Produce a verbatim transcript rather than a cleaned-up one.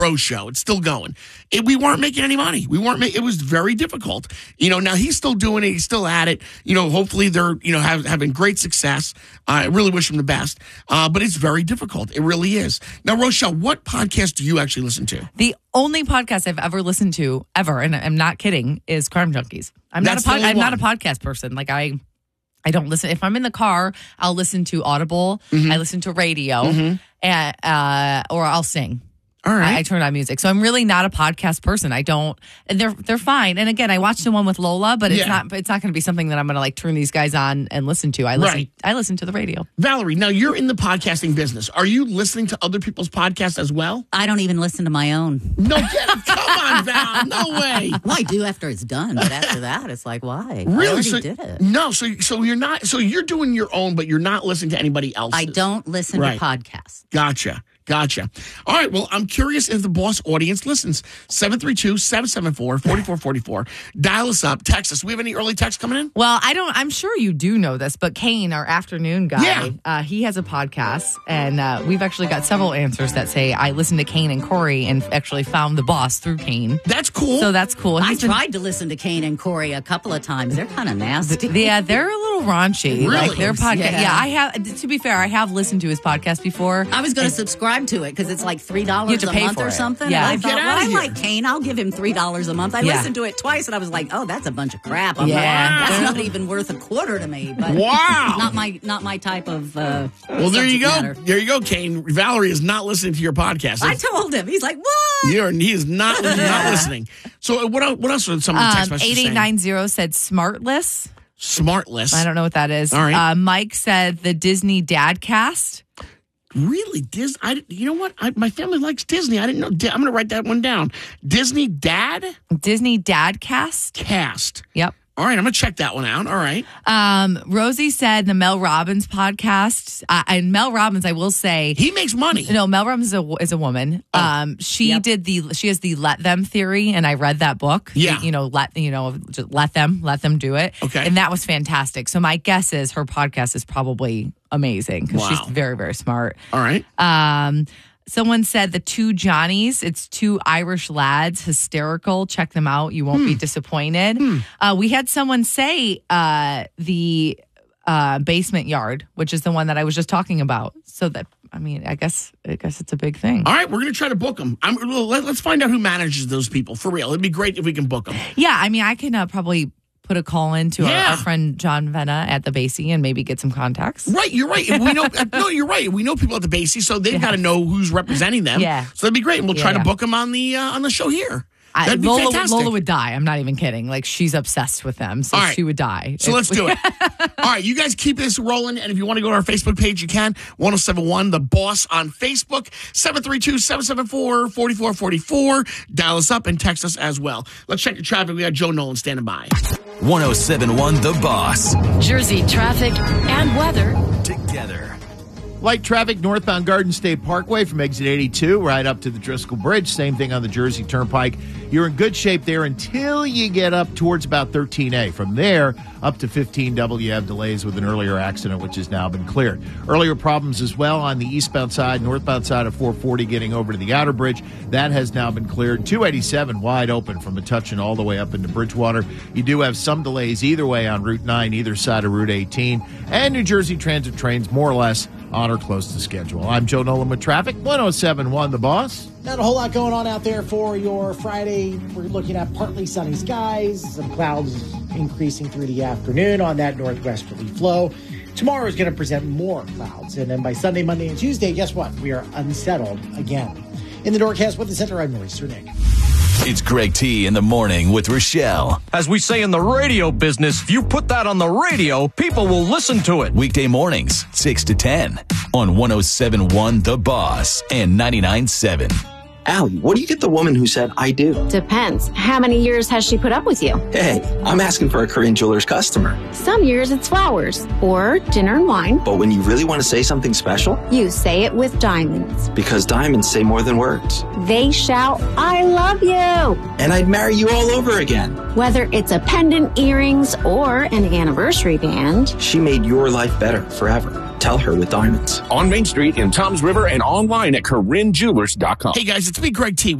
Rose show. It's still going. It, we weren't making any money. We weren't. Ma- it was very difficult. You know. Now he's still doing it. He's still at it. You know. Hopefully they're you know have, having great success. I really wish him the best. Uh, but it's very difficult. It really is. Now, Rochelle, what podcast do you actually listen to? The only podcast I've ever listened to ever, and I'm not kidding, is Crime Junkies. I'm That's not a pod- the only I'm not a one. podcast person. Like I. I don't listen. If I'm in the car, I'll listen to Audible. Mm-hmm. I listen to radio, Mm-hmm. and, uh, or I'll sing. All right. I, I turn on music. So I'm really not a podcast person. I don't, and they're they're fine. And again, I watched the one with Lola, but it's Yeah. not it's not going to be something that I'm going to like turn these guys on and listen to. I listen Right. I listen to the radio. Valerie, now you're in the podcasting business. Are you listening to other people's podcasts as well? I don't even listen to my own. No, get it. Come on, Val. No way. Well, I do after it's done, but after that, it's like, why? I Really? already So, did it. No, so so you're not. So you're doing your own, but you're not listening to anybody else. I don't listen Right. to podcasts. Gotcha. Gotcha. All right. Well, I'm curious if the boss audience listens. seven three two, seven seven four, four four four four. Dial us up. Text us. We have any early texts coming in? Well, I don't. I'm sure you do know this, but Kane, our afternoon guy, Yeah. uh, he has a podcast, and uh, we've actually got several answers that say I listened to Kane and Corey, and actually found the boss through Kane. That's cool. So that's cool. I He's been- tried to listen to Kane and Corey a couple of times. They're kind of nasty. Yeah, they're a little raunchy. Really? Like their podcast. Yeah. Yeah. I have. To be fair, I have listened to his podcast before. I was going to subscribe to it because it's like three dollars You have to a pay month for or it. something. Yeah. And I Oh, thought, get well, outta I here. like Kane. I'll give him three dollars a month. I Yeah. listened to it twice, and I was like, oh, that's a bunch of crap. I'm Yeah. like, that's not even worth a quarter to me. But Wow. not my not my type of. Uh, well, there you go. subject matter. There you go, Kane. Valerie is not listening to your podcast. I told him. He's like, what? You're, he is not, he's not listening. So what else, what else are some of the text Um, messages eight eight saying? nine zero said Smartless. Smartless. I don't know what that is. All right. Uh, Mike said the Disney Dadcast. Really? Dis- I, you know what? I, my family likes Disney. I didn't know. Di- I'm going to write that one down. Disney Dad Disney Dadcast. Cast. Yep. All right. I'm going to check that one out. All right. Um, Rosie said the Mel Robbins podcast. Uh, and Mel Robbins, I will say, He makes money. no, Mel Robbins is a, is a woman. Oh. Um, she Yep. did the she has the Let Them theory, and I read that book. Yeah. you know, let you know, just let them let them do it. Okay. and that was fantastic. So my guess is her podcast is probably amazing because Wow. she's very very smart. All right. Um, someone said the two Johnnies. It's two Irish lads, hysterical. Check them out. You won't be disappointed. Uh, we had someone say uh, the uh, Basement Yard, which is the one that I was just talking about. So that I mean, I guess I guess it's a big thing. All right. We're going to try to book them. I'm, let, let's find out who manages those people. For real. It'd be great if we can book them. Yeah, I mean, I can uh, probably put a call in to Yeah. our, our friend John Venna at the Basie and maybe get some contacts. Right. You're right. We know. no, you're right. We know people at the Basie, so they've Yeah. got to know who's representing them. Yeah. So that'd be great. And we'll Yeah, try to yeah. book them on the uh, on the show here. I, That'd be Lola, fantastic. Lola would die. I'm not even kidding. Like, she's obsessed with them, so All right. she would die. So let's do it. All right, you guys keep this rolling. And if you want to go to our Facebook page, you can. ten seventy-one The Boss on Facebook. seven three two, seven seven four, four four four four. Dial us up and text us as well. Let's check the traffic. We got Joe Nolan standing by. ten seventy-one The Boss. Jersey traffic and weather. Together. Light traffic northbound Garden State Parkway from exit eighty-two right up to the Driscoll Bridge. Same thing on the Jersey Turnpike. You're in good shape there until you get up towards about thirteen A. From there up to fifteen W, you have delays with an earlier accident, which has now been cleared. Earlier problems as well on the eastbound side, northbound side of four forty getting over to the Outer Bridge. That has now been cleared. two eighty-seven wide open from Metuchen all the way up into Bridgewater. You do have some delays either way on Route nine, either side of Route eighteen. And New Jersey Transit trains more or less on or close to schedule. I'm Joe Nolan with traffic. ten seventy-one The Boss. Not a whole lot going on out there for your Friday. We're looking at partly sunny skies, some clouds increasing through the afternoon on that northwesterly flow. Tomorrow is going to present more clouds. And then by Sunday, Monday, and Tuesday, guess what? We are unsettled again. In the Norcast Weather Center, I'm Maurice Cernick. It's Greg T in the morning with Rochelle. As we say in the radio business, if you put that on the radio, people will listen to it. Weekday mornings, six to ten on ten seventy-one The Boss and ninety-nine point seven. Allie, what do you get the woman who said, I do? Depends. How many years has she put up with you? Hey, I'm asking for a Korean Jewelers customer. Some years it's flowers or dinner and wine. But when you really want to say something special, You say it with diamonds. because diamonds say more than words. They shout, I love you. And I'd marry you all over again. Whether it's a pendant, earrings, or an anniversary band, She made your life better forever. Tell her with diamonds. On Main Street in Toms River and online at Corinne Jewelers dot com. Hey guys, it's me, Greg T.